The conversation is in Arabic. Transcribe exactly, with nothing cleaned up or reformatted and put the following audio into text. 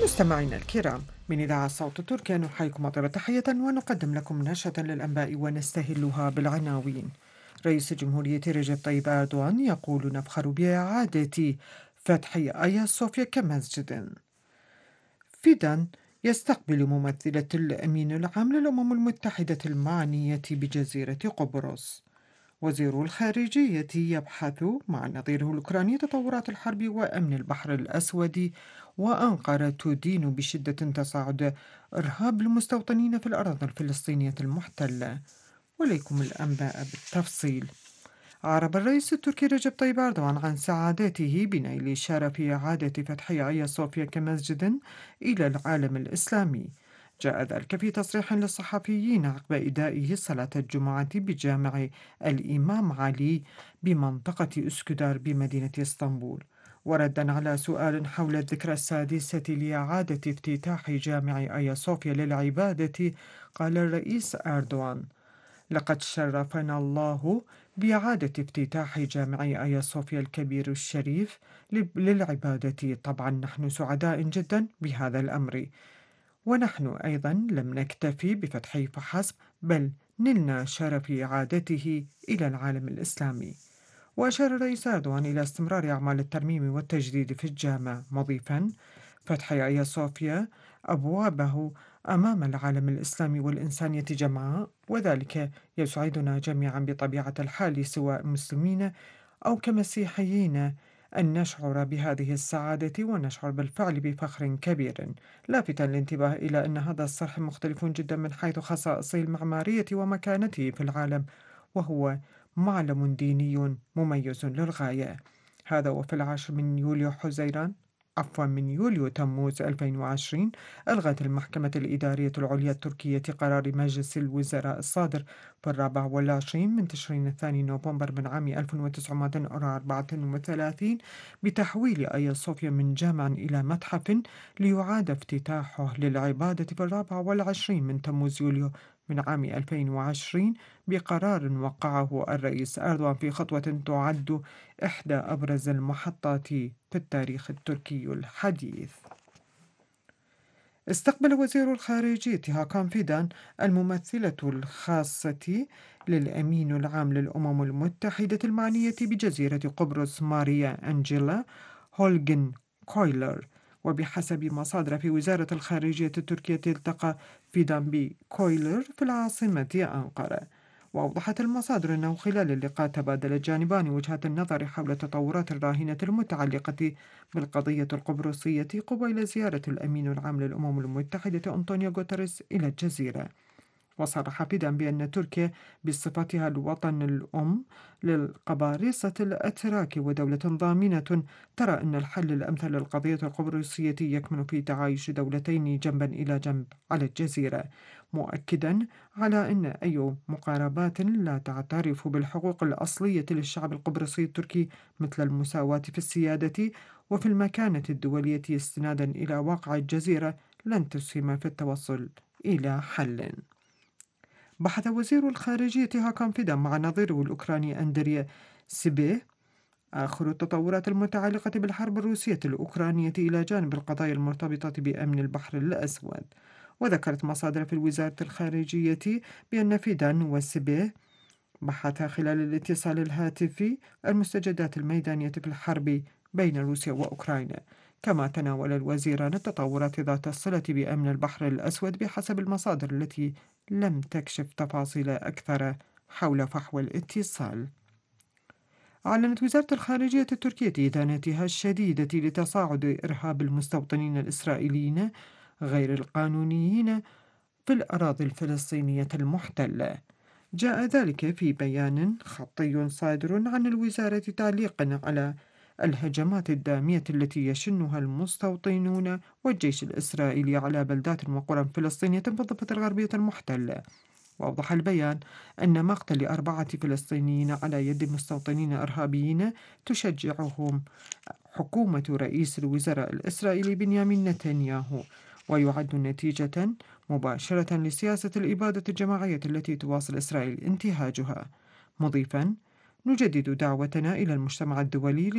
مستمعينا الكرام، من إذاعة صوت تركيا نحييكم أطيب تحية ونقدم لكم نشرة للأنباء ونستهلها بالعناوين. رئيس الجمهورية رجب طيب أردوغان يقول: نفخر بإعادة فتح آيا صوفيا كمسجد. فيدان يستقبل ممثلة الأمين العام للأمم المتحدة المعنية بجزيرة قبرص. وزير الخارجية يبحث مع نظيره الأوكراني تطورات الحرب وأمن البحر الأسود. وأنقرة تدين بشدة تصاعد إرهاب المستوطنين في الأراضي الفلسطينية المحتلة. وليكم الأنباء بالتفصيل. أعرب الرئيس التركي رجب طيب أردوغان عن سعادته بنيل شرف إعادة فتح آيا صوفيا كمسجد إلى العالم الإسلامي. جاء ذلك في تصريح للصحفيين عقب إدائه صلاة الجمعة بجامع الإمام علي بمنطقة أسكدار بمدينة اسطنبول. وردا على سؤال حول الذكرى السادسة لإعادة افتتاح جامع آيا صوفيا للعبادة، قال الرئيس أردوغان: لقد شرفنا الله بإعادة افتتاح جامع آيا صوفيا الكبير الشريف للعبادة. طبعا نحن سعداء جدا بهذا الأمر، ونحن أيضا لم نكتفي بفتحه فحسب، بل نلنا شرف إعادته إلى العالم الإسلامي. وأشار الرئيس أردوغان إلى استمرار أعمال الترميم والتجديد في الجامع، مضيفا: فتح آيا صوفيا أبوابه أمام العالم الإسلامي والإنسانية جمعاء، وذلك يسعدنا جميعا بطبيعة الحال سواء مسلمين أو كمسيحيين أن نشعر بهذه السعادة ونشعر بالفعل بفخر كبير، لافتا الانتباه إلى أن هذا الصرح مختلف جدا من حيث خصائصه المعمارية ومكانته في العالم، وهو معلم ديني مميز للغاية. هذا وفي العاشر من يوليو حزيران عفوا من يوليو تموز ألفين وعشرين ألغت المحكمة الإدارية العليا التركية قرار مجلس الوزراء الصادر في الرابع والعشرين من تشرين الثاني نوفمبر من عام ألف وتسعمائة وأربعة وثلاثين بتحويل آيا صوفيا من جامع إلى متحف، ليعاد افتتاحه للعبادة في الرابع والعشرين من تموز يوليو من عام ألفين وعشرين بقرار وقعه الرئيس أردوغان في خطوة تعد إحدى أبرز المحطات في التاريخ التركي الحديث. استقبل وزير الخارجية هاكان فيدان الممثلة الخاصة للأمين العام للأمم المتحدة المعنية بجزيرة قبرص ماريا أنجيلا هولغن كويلر. وبحسب مصادر في وزارة الخارجية التركية، التقى فيدان بكويلر في العاصمة أنقرة. وأوضحت المصادر أنه خلال اللقاء تبادل الجانبان وجهات النظر حول التطورات الراهنة المتعلقة بالقضية القبرصية قبيل زيارة الأمين العام للأمم المتحدة أنطونيو غوتيريس إلى الجزيرة. وصرح فيدان بأن تركيا بصفتها الوطن الأم للقبارصة الأتراك ودولة ضامنة ترى أن الحل الأمثل للقضية القبرصية يكمن في تعايش دولتين جنبا إلى جنب على الجزيرة، مؤكدا على أن أي مقاربات لا تعترف بالحقوق الأصلية للشعب القبرصي التركي مثل المساواة في السيادة وفي المكانة الدولية استنادا إلى واقع الجزيرة لن تسهم في التوصل إلى حل. بحث وزير الخارجية هاكان فيدان مع نظيره الأوكراني أندريا سيبيه آخر التطورات المتعلقة بالحرب الروسية الأوكرانية إلى جانب القضايا المرتبطة بأمن البحر الأسود. وذكرت مصادر في وزارة الخارجية بأن فيدان وسيبيه بحثا خلال الاتصال الهاتفي المستجدات الميدانية في الحرب بين روسيا وأوكرانيا. كما تناول الوزيران التطورات ذات الصلة بأمن البحر الأسود بحسب المصادر التي لم تكشف تفاصيل أكثر حول فحوى الاتصال. أعلنت وزارة الخارجية التركية إدانتها الشديدة لتصاعد إرهاب المستوطنين الإسرائيليين غير القانونيين في الأراضي الفلسطينية المحتلة. جاء ذلك في بيان خطي صادر عن الوزارة تعليقا على الهجمات الدامية التي يشنها المستوطنون والجيش الإسرائيلي على بلدات وقرى فلسطينية في الضفة الغربية المحتلة. وأوضح البيان أن مقتل أربعة فلسطينيين على يد مستوطنين إرهابيين تشجعهم حكومة رئيس الوزراء الإسرائيلي بنيامين نتنياهو، ويعد نتيجة مباشرة لسياسة الإبادة الجماعية التي تواصل إسرائيل انتهاجها، مضيفا: نجدد دعوتنا إلى المجتمع الدولي